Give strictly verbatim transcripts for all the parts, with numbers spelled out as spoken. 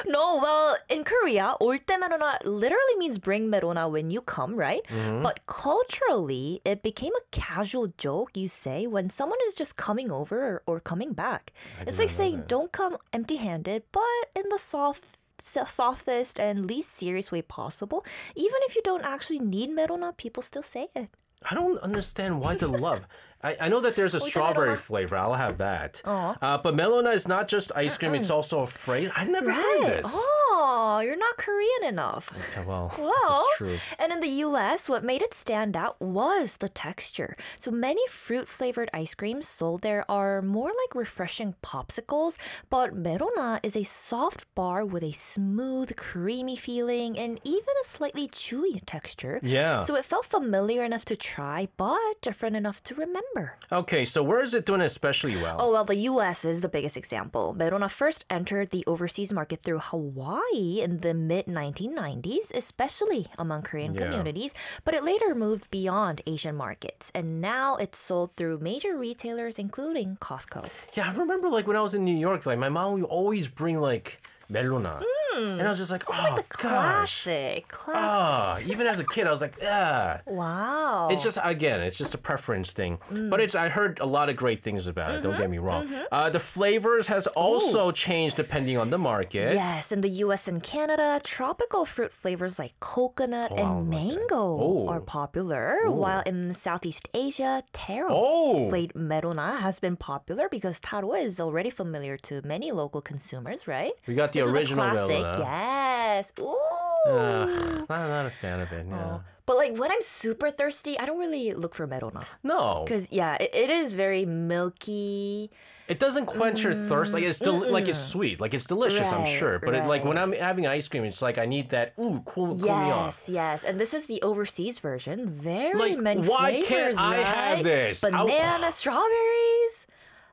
No, well, in Korea, 올 때 메로나 literally means bring 메로나 when you come, right? Mm-hmm. But culturally, it became a casual joke you say when someone is just coming over or, or coming back. It's like saying, don't come empty-handed, but in the soft softest and least serious way possible. Even if you don't actually need 메로나, people still say it. I don't understand why the love. I, I know that there's a strawberry flavor. I'll have that. Uh, but melona is not just ice cream. It's also a phrase. I never heard Right. this. Oh, you're not Korean enough. Okay, well, Well, that's true. and in the U S, what made it stand out was the texture. So many fruit-flavored ice creams sold there are more like refreshing popsicles, but Merona is a soft bar with a smooth, creamy feeling and even a slightly chewy texture. Yeah. So it felt familiar enough to try, but different enough to remember. Okay, so where is it doing especially well? Oh, well, the U S is the biggest example. Merona first entered the overseas market through Hawaii in the mid nineteen nineties, especially among Korean Yeah. communities, but it later moved beyond Asian markets, and now it's sold through major retailers, including Costco. Yeah, I remember like when I was in New York, like my mom would always bring like melona. And I was just like, oh, Like the gosh. classic, classic. Ah, even as a kid, I was like, ah. Wow. It's just, again, it's just a preference thing. Mm. But it's I heard a lot of great things about it, don't get me Mm-hmm, wrong. Uh, the flavors has also changed depending on the market. Yes, in the U S and Canada, tropical fruit flavors like coconut Oh, I and like that. mango Oh. are popular, while in Southeast Asia, taro Oh. flavored merona has been popular because taro is already familiar to many local consumers, right? We got the This is original classic, melona. yes. Ooh. Ugh, not, not a fan of it, yeah. But like when I'm super thirsty, I don't really look for merona. No. Because, yeah, it, it is very milky. It doesn't quench your thirst. Like it's still like it's sweet. Like it's delicious, I'm Right, sure. But it, like when right. I'm having ice cream, it's like I need that ooh, cool, cool me off. Yes, yes. And this is the overseas version. Very Like, many why can't flavors, I right? have this? I- Banana, strawberries.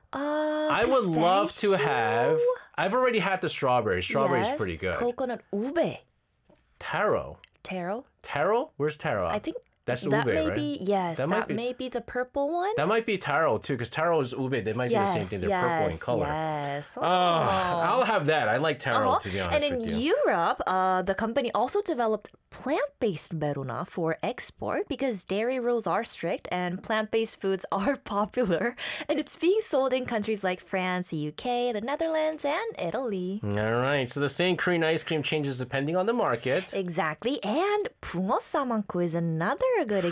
Uh, I would love to pistachio. have. I've already had the strawberry. Strawberry's Yes, pretty good. Coconut ube. Taro. Taro. Taro? Where's taro? I think that's that ube, may right? be, yes, That that, might be- may be the purple one. That might be taro too, because taro is ube. They might yes, be the same thing. They're yes, purple in color. Yes. Oh, I'll have that. I like taro, Uh-huh. to be honest And in with you. Europe, uh, the company also developed plant-based meruna for export because dairy rules are strict and plant-based foods are popular. And it's being sold in countries like France, the U K, the Netherlands, and Italy. All right. So the same Korean ice cream changes depending on the market. Exactly. And 붕어 싸만코 is another good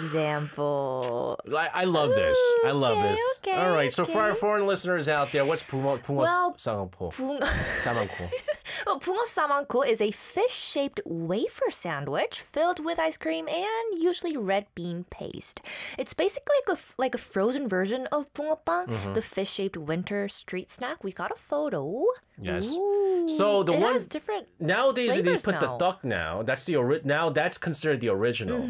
example. I, I love this. I love Okay, this. okay, All right. So for our okay. foreign listeners out there, what's 붕어 붕어 Well, 쌍포? 붕... 쌍포. Well, 붕어 싸만코 is a fish-shaped wafer sandwich filled with ice cream and usually red bean paste. It's basically like a, like a frozen version of 붕어빵, Mm-hmm. the fish-shaped winter street snack. We got a photo. Yes. Ooh, So the it one has different. nowadays they flavors put the now. duck now. That's the ori- now that's considered the original.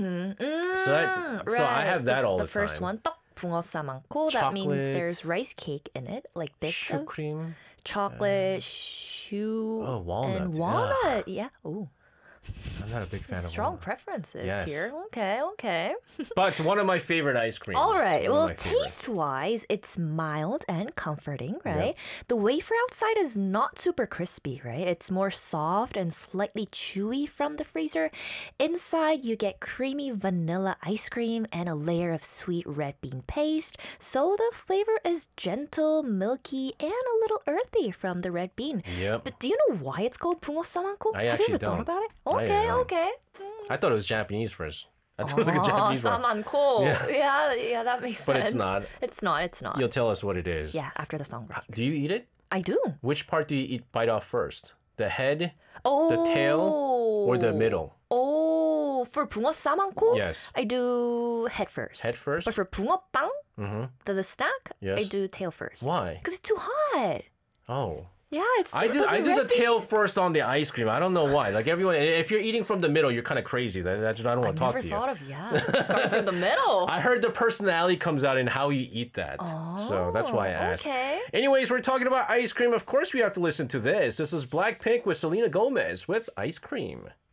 So that so I Right. have that the, all the, the first time. one, 떡 붕어 싸만코. That means Chocolate. there's rice cake in it, like bits Shoe of cream. chocolate, shoe, Oh, walnut. and Ugh. walnut. Yeah. Ooh. I'm not a big fan Strong of walnut. preferences Yes. here. Okay, okay. But one of my favorite ice creams. All right. One of Well, my favorite. taste-wise, it's mild and comforting, right? The wafer outside is not super crispy, right? It's more soft and slightly chewy from the freezer. Inside, you get creamy vanilla ice cream and a layer of sweet red bean paste. So the flavor is gentle, milky, and a little earthy from the red bean. Yep. But do you know why it's called 붕어 싸만코? I Have you actually ever thought don't. about it? I Okay, don't. okay. I thought it was Japanese first. I thought it was like a Oh, Japanese word. 싸만코. Yeah. Yeah. yeah, that makes But sense. it's not. It's not, it's not. You'll tell us what it is. Yeah, after the song break. Do you eat it? I do. Which part do you eat bite off first? The head, Oh. the tail, or the middle? Oh, for 붕어 싸만코, Yes. I do head first. Head first? But for 붕어빵, the, the snack, Yes. I do tail first. Why? Because it's too hot. Oh. Yeah, it's I do. but I do the red bean- tail first on the ice cream. I don't know why. Like everyone, if you're eating from the middle, you're kind of crazy. That, that's I don't want to talk Never to you. thought of, yeah. Start from the middle. I heard the personality comes out in how you eat that. so that's why I asked. okay. Anyways, we're talking about ice cream. Of course, we have to listen to this. This is Blackpink with Selena Gomez with Ice Cream.